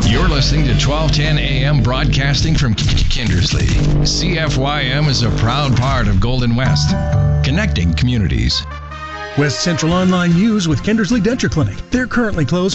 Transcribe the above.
You're listening to 1210 AM broadcasting from Kindersley. CFYM is a proud part of Golden West, connecting communities. West Central Online News with Kindersley Denture Clinic. They're currently closed